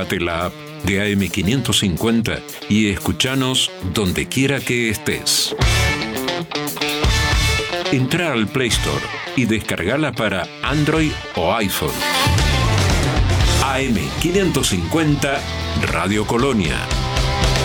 Bájate la app de AM550 y escuchanos donde quiera que estés. Entra al Play Store y descargala para Android o iPhone. AM550 Radio Colonia.